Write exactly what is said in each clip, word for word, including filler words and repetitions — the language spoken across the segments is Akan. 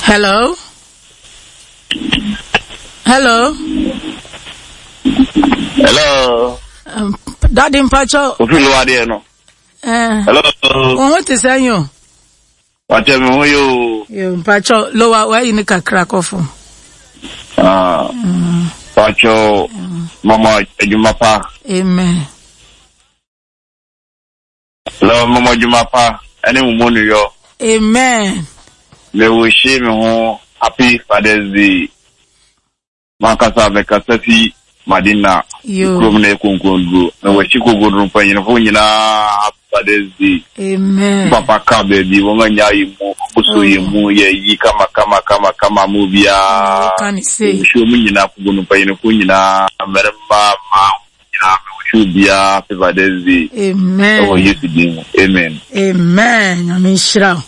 Hello. Hello. Hello. Um, Daddy Mpacho. Ufilo ade no. Eh. Hello. What is saying you? What am I you? You Mpacho lower where you nika crack off. Ah. Pacho Mama Jumapa. Amen. Hello Mama Jumapa. Any woman yo. Amen. Me wish me happy Father's Day. Makasa bekasasi Madina. You. Kromne kunkundu. Me wish ku gudun pa yin fo nyina happy Father's Day. Amen. Papa ka baby wo nya yi mu buso yi mu ye yi kama kama kama kama mu bia. Can you say? Show me nyina ku gudun pa yin fo nyina merma ma nyina show bia Father's Day. Amen. Oh yes din. Amen. Amen. Amen. Shira.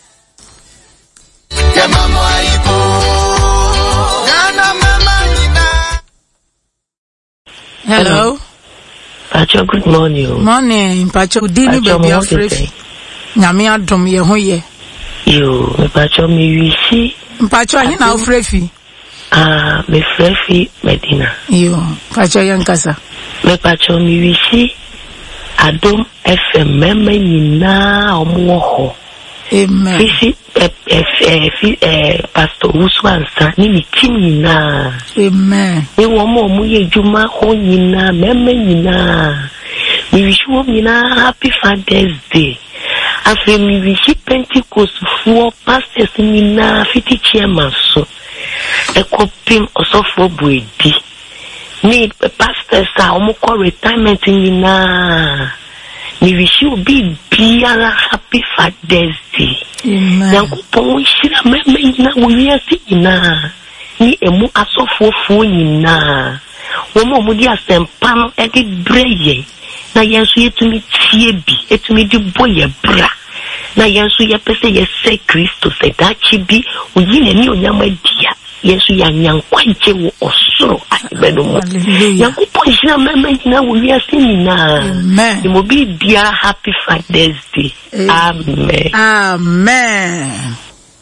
Hello. Pacho, good morning. Morning, Pacho. Dini baby afrefi. Nyame adom ye ho ye. Yo, me Pacho me wishi. Pacho ahi na afrefi. Ah, me frefi Medina. Yo, Pacho yankasa. Me Pacho me wishi. Adom F M meme nyina omo ho. Amen. Fisi eh eh eh Pastor Uswansa ni mi team nyina. Amen. Me wo mo mu ye juma ho nyina meme nyina. Me wish wo nyina happy Father's Day. Afi me wish Pentecost for pastors nyina fiti chairman so. E kopim osofo buedi. Ni pastors a omo ko retirement nyina. Me wish you be biara happy Father's Day. Amen. Yankopon shira meme nyina wo wiase nyina. Ni emu asofofo nyina. Wo mo mo di asempa no e di breye. Na yenso yetumi tie bi, etumi di boye bra. Na yenso ye pese ye se Kristo se dachi bi, oyi na ni onyama dia. Yesu ya nyankwaje wo osoro abedo mo. Yankopon shira meme nyina wo wiase nyina. Amen. Mo bi dia happy Father's Day. Amen. Amen.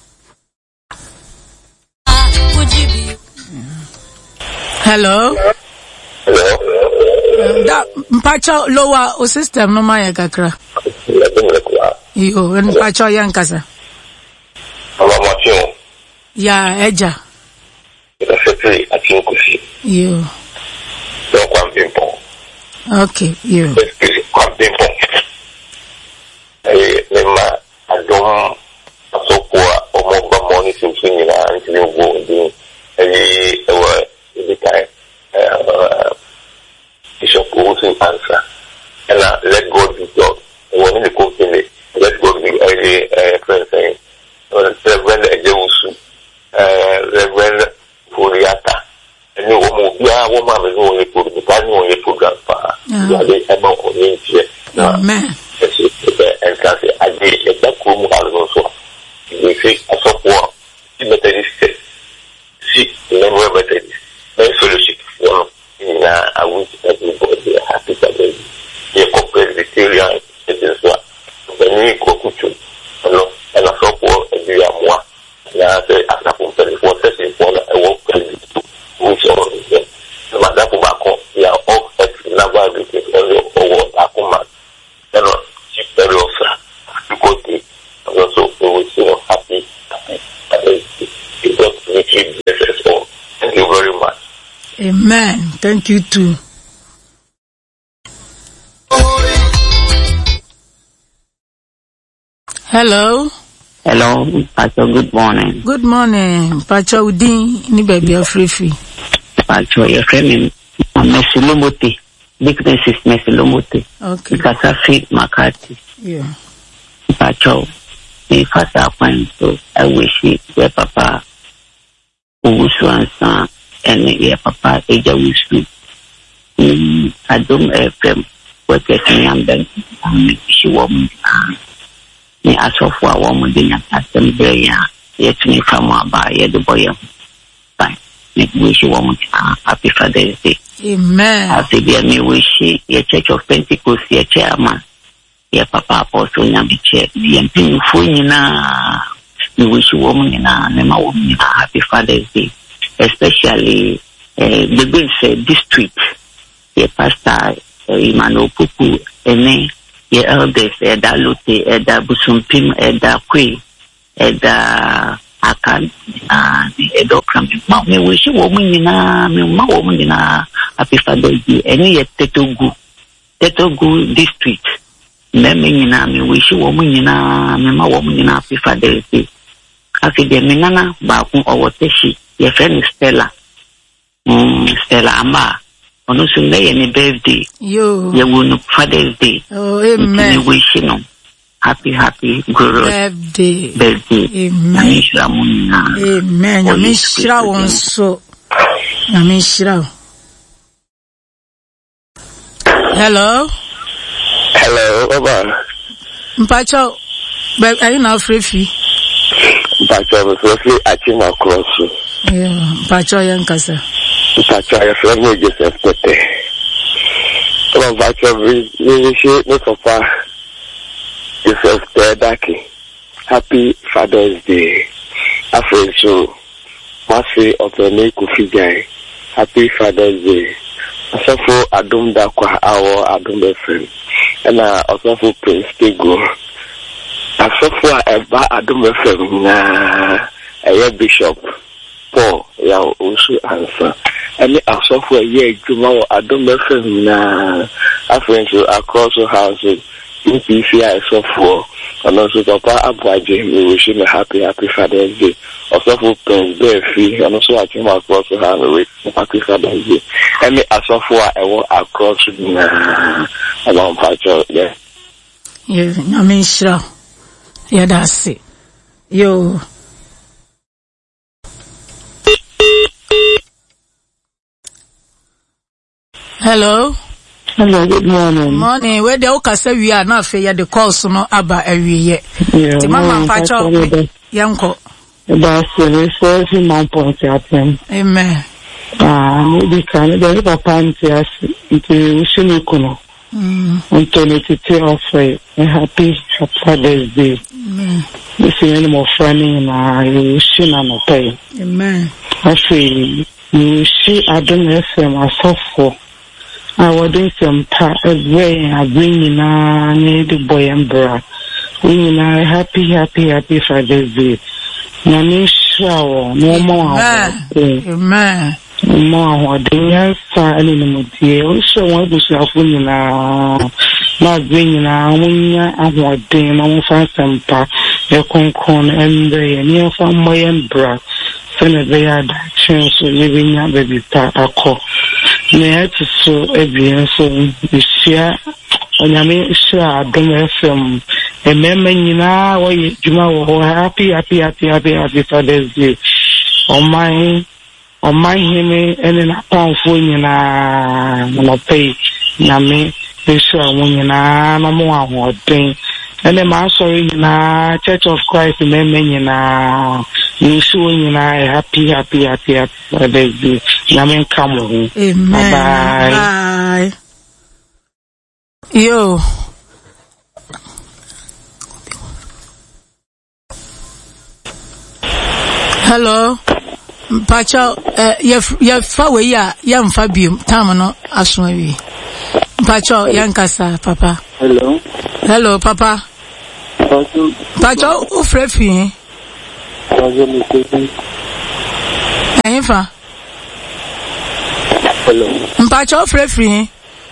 Hello. Hello. Da Mpacho lower o system no maya kakra. Yo, Mpacho yankasa. Mama Matio. Ya eja. Secretary Atinkusi. Yo. Don't come pimpo. Okay, yo. Secretary come pimpo. Eh, nema adom asoko omo ba money sinsin ni na ntini wo ndi. Eh, ewa ibikai eh Bishop Wilson answer. And uh, let God be God. When the court in it, let God be a friend saying, Reverend Ejewusu, Reverend Furiata, and you won't be a woman who only put the time on your program. You are the amount of nature. Amen. And can say, I did a back room also. You say, a support, Methodist, see, never Methodist, no fellowship. In uh, I wish everybody a happy Father's Day. You go Presbyterian, it is what. When we go to and I support a year more. And I say, after twenty-four sessions, I walk Presbyterian, which all is there. So, my dad, we are all ex Naval because only over Akuma. You know, she's very often to go to. And also, we will see happy, happy Father's Day. You just really bless us all. Thank you very much. Amen. Thank you too. Hello. Hello, Pastor. Good morning. Good morning. Pacho Udin ni baby afrefi. Pastor, your friend Messi Lomote. Weakness is Messi Lomote. Okay. Because I feel McCarthy. Yeah. Pacho, me first appointment, so I wish you, your papa, Owusu and your papa Ejewusu. Um, I don't have them workers in London. She won't. Me asofo a wo mo de nya assembly ya yetuni famo aba ye de boy fine me wish you one happy Father's Day. Amen. Happy day me wish ye Church of Pentecost ye chairman ye papa apostle nya be chair ye mpinfo nyina we wish you woman in a woman in a happy Father's Day, especially uh, the Bilse district, the pastor Emmanuel Pupu, and the elders, Eda Lute, Eda Busumpim, Eda Kwe, Eda Akan, the Edokram. We wish you woman in a woman in a happy Father's Day, and yet Tetogu, Tetogu district. Memi na me wish woman na me ma woman na happy Father's Day. Afi de me nana ba ku owoteshi ye friend Stella. Mm Stella Ama. Ono so na ye ne birthday. Yo. Ye wonu Father's Day. Oh amen. Me wish no happy happy glorious birthday. Birthday. Amen. Amen. Nyame shira won so. Nyame shira. Hello. Hello, Baba. Mpacho, but are you now free fee? Mpacho, was roughly at him across. Yeah, Mpacho Yankasa. Mpacho, I feel me Joseph Kote. Come on, Mpacho, we wish you, Papa, Joseph Tedaki. Happy Father's Day. I feel so. Masi of the Neko Figay. Happy Father's Day. Asafo Adum Dakwa, our Adum friend. And I also Prince Tego. Asafo Eba Adum friend na a Bishop Paul ya also answer. And Asafo ye Juma Adum friend na a friend across the house U P C I Asafo. And also Papa Abuaje, we wish him a happy, happy Father's Day. Also for Prince Befi, and also I came across the highway, happy Father's Day. And me also for I walk across the along Pacho, yeah. Yeah, I mean, sure. Yeah, that's it. Yo. Hello. Hello, good morning. Morning. Where the Okasa we are not fair, the calls no aba every year. Yeah, the Mama Pacho, Yanko. That's the first man point at him. Amen. Ah, we can the papa into Shunikuno. Until it offer a happy Father's Day. Amen. You see any more funny in a Shina pay. Amen. I see you see, I don't know if I'm for. I was doing some part of way I bring in a the boy and bra. We are happy, happy, happy Father's Day. Nani shower, no more. Amen. More, the answer, and in the day, also want to self winning now. Not bringing our winner and what day, no fancy some part, the concon and the near from my and bra. Send they are that chance of living up the guitar a call. May I so every so this year, and I mean, sure, I don't have a member in our way, Juma, happy, happy, happy, happy, happy Father's Day. On my, on my him, and in a pound for you na pay, Yami, they sure when no more what thing. And then I'm sorry, na Church of Christ, member in a you showing happy, happy, happy, happy Father's Day. Yami, come on. Amen. Bye. Bye. Yo. Hello. Pacha, uh, you far away, ya, young Fabium, Tamano, Ashmawi. Pacha, Yankasa, Papa. Hello. Hello, Papa. Pacha, who frefi? Efa. Hello. Pacha, who frefi?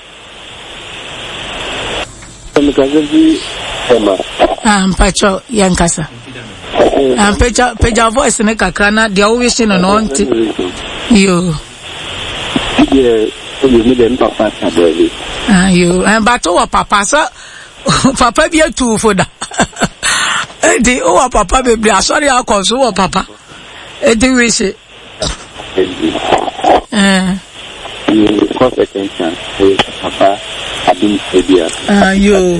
Ah, Pacha, Yankasa. And Peja Peja voice in a cacana, the always in an auntie. You. Yeah, you need them, Papa. Ah, you. And but oh, Papa, sir. Papa be a two for that. The oh, Papa be sorry, I'll call so, Papa. Eh, do we say? Eh. You cause attention. Papa, I've been here. Ah, you.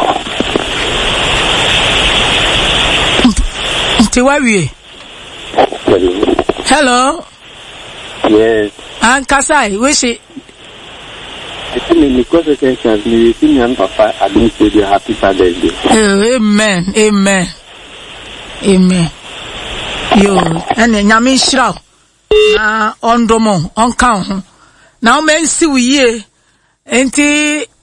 Hello. Yes. And Kasai, we see. I think because attention, me, me and Papa, I don't say the happy Father's Day. Amen. Amen. Amen. yo ene nyame nhyira na ondomo onka ho na o mensi wiye enti